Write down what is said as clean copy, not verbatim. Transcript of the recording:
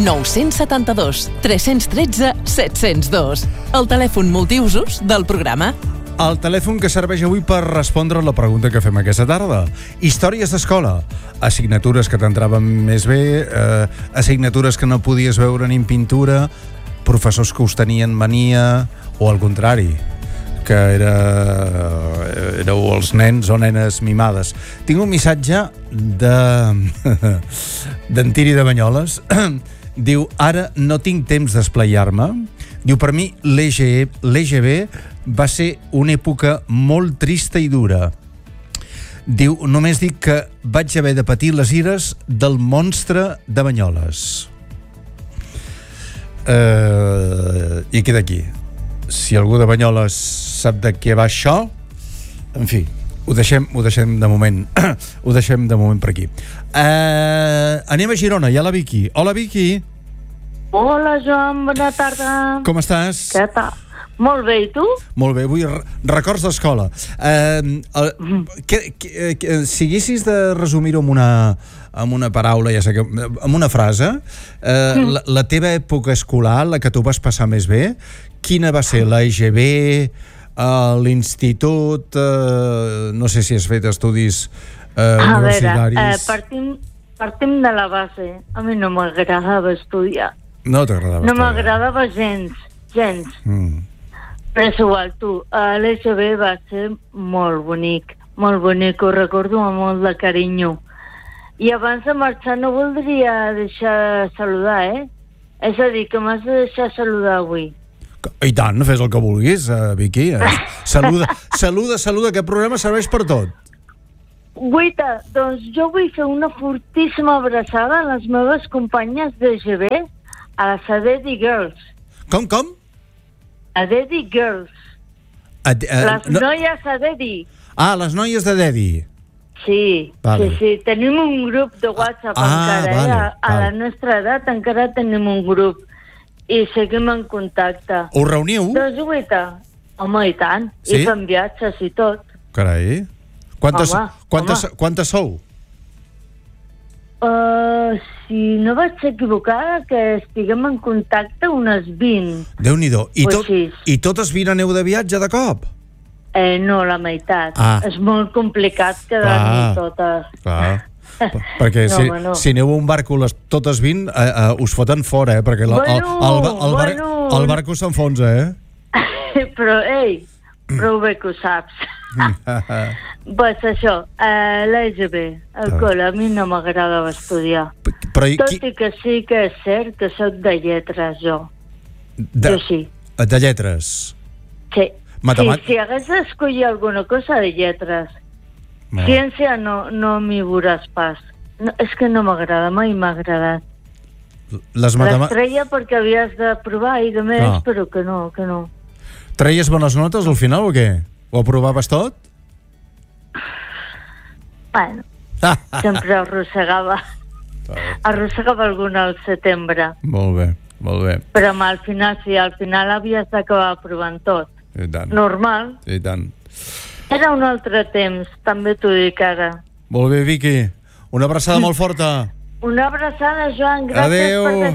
972 313 702. El telèfon multiusos del programa. El telèfon que serveix avui per respondre a la pregunta que fem aquesta tarda. Històries d'escola. Assignatures que t'entraven més bé, assignatures que no podies veure ni en pintura, professors que us tenien mania, o al contrari, que éreu els nens o nenes mimades. Tinc un missatge d'en Tiri de Banyoles. Diu, ara no tinc temps d'esplayar-me. Diu, per mi l'EGB va ser una època molt trista i dura. Diu, només dic que vaig haver de patir les ires del monstre de Banyoles. I queda aquí. Si algú de Banyoles sap de què va això, en fi, ho deixem de moment. Ho deixem de moment per aquí. Anem a Girona, hi ha la Vicky. Hola, Vicky. Hola, Joan, bona tarda. Com estàs? Què tal? Molt bé, i tu? Molt bé, avui records d'escola. Si haguessis de resumir-ho amb una paraula, ja sé que, amb una frase, la teva època escolar, la que tu vas passar més bé, quina va ser? La EGB, l'institut, no sé si has fet estudis universitaris. A veure, partim de la base. A mi no m'agradava estudiar. No t'agradava estudiar? No m'agradava gens. Però és igual, tu. L'EGB va ser molt bonic, ho recordo amb molt de carinyo. I abans de marxar no voldria deixar saludar, És a dir, que m'has de deixar saludar avui. I tant, fes el que vulguis, Vicky. Saluda, aquest programa serveix per tot. Guaita, doncs jo vull fer una fortíssima abraçada a les meves companyes d'EGB, a les Adedi Girls. Com? Adedi Girls. Les noies Adedi. Les noies de Dedi. Sí, vale. Sí. Tenim un grup de WhatsApp encara, vale, A la nostra edat encara tenim un grup i seguim en contacte. Us reuniu? Doncs guaita, home, i tant. Sí? I fem viatges i tot. Carai. Quantes sou? Si no vaig equivocada, que estiguem en contacte unes 20. Déu-n'hi-do. I totes 20 aneu de viatge de cop? No, la meitat. És molt complicat quedar-nos totes. Clar. Perquè si aneu a un barco totes 20, us foten fora, perquè el barco s'enfonsa, Però, prou bé que ho saps. Pues això, l'EGB, el col·le, a mi no m'agradava estudiar. Tot i que sí que és cert que soc de lletres, jo. Jo sí. De lletres? Sí. Si hagués d'escollir alguna cosa de lletres, ciència no m'hi veuràs pas. És que no m'agrada, mai m'ha agradat. Les treia perquè havies de provar i de més, però que no. Treies bones notes al final o què? Ho aprovaves tot? Bueno, sempre arrossegava alguna al setembre. Molt bé. Però al final havies d'acabar aprovant tot. I tant. Normal. I tant. Era un altre temps, també t'ho dic ara. Molt bé, Vicky. Una abraçada molt forta. Una abraçada, Joan. Gràcies per